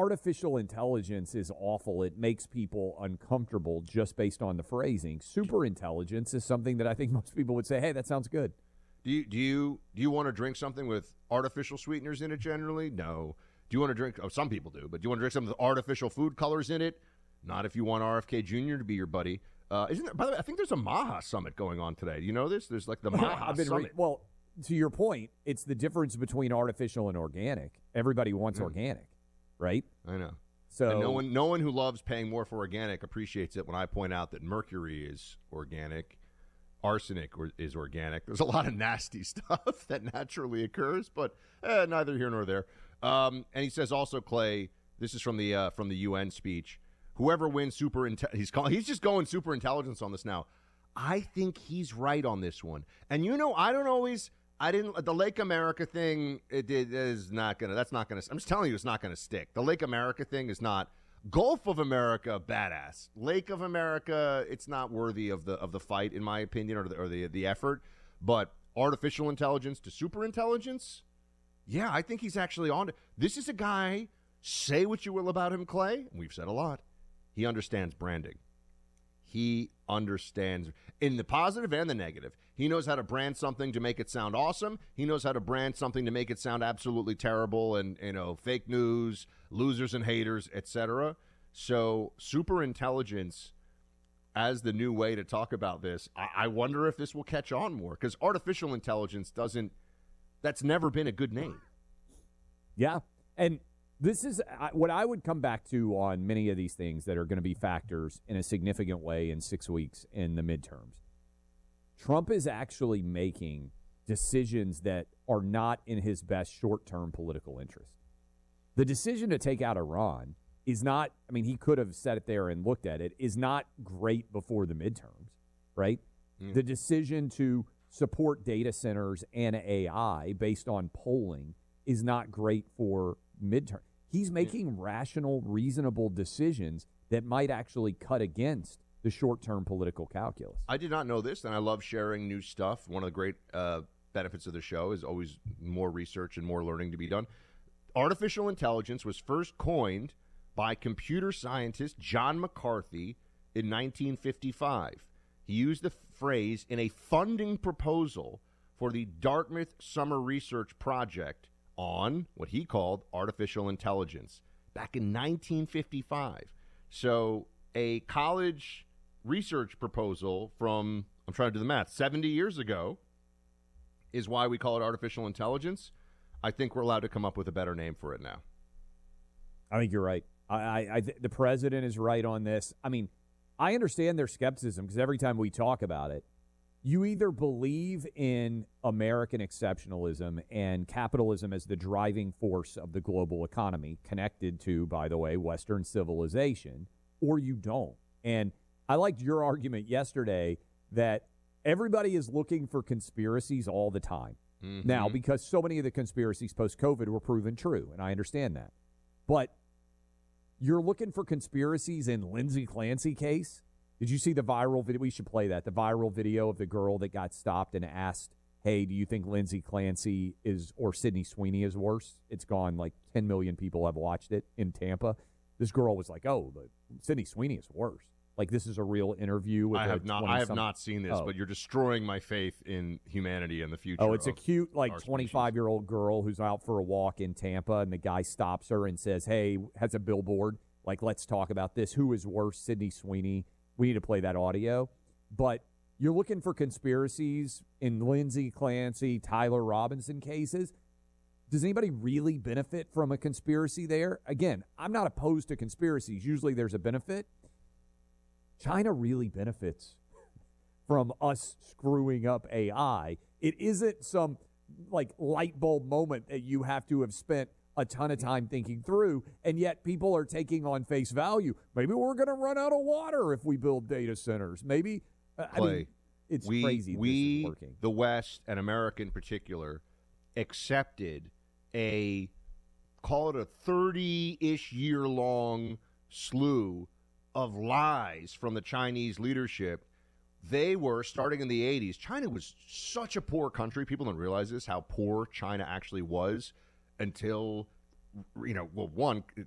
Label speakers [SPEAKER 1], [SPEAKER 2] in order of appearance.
[SPEAKER 1] artificial intelligence is awful. It makes people uncomfortable just based on the phrasing. Super intelligence is something that I think most people would say, hey, that sounds good.
[SPEAKER 2] Do you want to drink something with artificial sweeteners in it generally? No. Do you want to drink, some people do, but do you want to drink something with artificial food colors in it? Not if you want RFK Jr. to be your buddy. Isn't there, by the way, I think there's a Maha Summit going on today. Do you know this? There's like the Maha Summit.
[SPEAKER 1] Well, to your point, it's the difference between artificial and organic. Everybody wants organic, right?
[SPEAKER 2] I know.
[SPEAKER 1] So
[SPEAKER 2] and no one who loves paying more for organic appreciates it when I point out that mercury is organic, arsenic is organic. There's a lot of nasty stuff that naturally occurs, but neither here nor there. And he says also, Clay, this is from the UN speech. Whoever wins he's just going super intelligence on this now. I think he's right on this one. And the Lake America thing, that's not gonna, I'm just telling you, it's not gonna stick. The Lake America thing is not. Gulf of America, badass. Lake of America, it's not worthy of the fight, in my opinion, or the effort. But artificial intelligence to super intelligence, yeah, I think he's actually on it. This is a guy, say what you will about him, Clay, and we've said a lot. He understands branding. He understands in the positive and the negative. He knows how to brand something to make it sound awesome. He knows how to brand something to make it sound absolutely terrible and, fake news, losers and haters, etc. So super intelligence as the new way to talk about this. I wonder if this will catch on more, because artificial intelligence that's never been a good name.
[SPEAKER 1] Yeah. And this is what I would come back to on many of these things that are going to be factors in a significant way in 6 weeks in the midterms. Trump is actually making decisions that are not in his best short-term political interest. The decision to take out Iran is not, he could have sat it there and looked at it, is not great before the midterms, right? Mm. The decision to support data centers and AI based on polling is not great for midterm. He's making rational, reasonable decisions that might actually cut against the short-term political calculus.
[SPEAKER 2] I did not know this, and I love sharing new stuff. One of the great benefits of the show is always more research and more learning to be done. Artificial intelligence was first coined by computer scientist John McCarthy in 1955. He used the phrase in a funding proposal for the Dartmouth Summer Research Project on what he called artificial intelligence back in 1955. So a college research proposal from, I'm trying to do the math, 70 years ago is why we call it artificial intelligence. I think we're allowed to come up with a better name for it now.
[SPEAKER 1] I think you're right. The president is right on this. I understand their skepticism because every time we talk about it, you either believe in American exceptionalism and capitalism as the driving force of the global economy, connected to, by the way, Western civilization, or you don't. And I liked your argument yesterday that everybody is looking for conspiracies all the time. Mm-hmm. Now, because so many of the conspiracies post-COVID were proven true, and I understand that. But you're looking for conspiracies in Lindsay Clancy case? Did you see the viral video? We should play that. The viral video of the girl that got stopped and asked, hey, do you think Lindsay Clancy or Sydney Sweeney is worse? It's gone, like 10 million people have watched it in Tampa. This girl was like, oh, Sydney Sweeney is worse. Like, this is a real interview. With
[SPEAKER 2] I have not seen this, but you're destroying my faith in humanity and the future.
[SPEAKER 1] Oh, it's a cute, 25-year-old girl who's out for a walk in Tampa, and the guy stops her and says, hey, has a billboard, like, let's talk about this. Who is worse, Sydney Sweeney? We need to play that audio. But you're looking for conspiracies in Lindsay Clancy, Tyler Robinson cases. Does anybody really benefit from a conspiracy there? Again, I'm not opposed to conspiracies. Usually there's a benefit. China really benefits from us screwing up AI. It isn't some light bulb moment that you have to have spent a ton of time thinking through, and yet people are taking on face value. Maybe we're going to run out of water if we build data centers. Maybe, it's crazy.
[SPEAKER 2] We,
[SPEAKER 1] this is working.
[SPEAKER 2] The West, and America in particular, accepted call it a 30-ish year-long slew of lies from the Chinese leadership. They were, starting in the 80s, China was such a poor country. People don't realize this, how poor China actually was until,